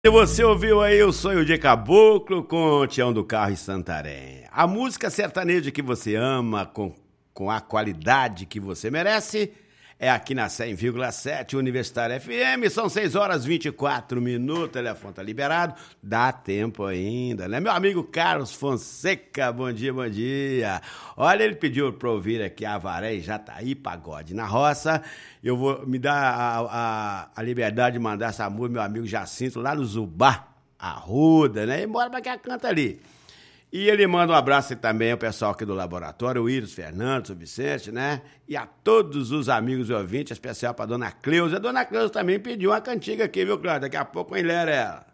E você ouviu aí o Sonho de Caboclo com o Tião do Carro e Santarém. A música sertaneja que você ama, com a qualidade que você merece, é aqui na 100,7 Universitária FM. São 6 horas e 24 minutos, o telefone tá liberado. Dá tempo ainda, né? Meu amigo Carlos Fonseca, bom dia, bom dia. Olha, ele pediu pra ouvir aqui a Avaré e Jataí, pagode na roça. Eu vou me dar a liberdade de mandar essa música, meu amigo Jacinto, lá no Zubá, Arruda, né? E bora pra cá, canta ali. E ele manda um abraço também ao pessoal aqui do laboratório, o Iris Fernandes, o Vicente, né? E a todos os amigos e ouvintes, especial pra Dona Cleusa. A Dona Cleusa também pediu uma cantiga aqui, viu, Cláudio? Daqui a pouco eu enlero ela.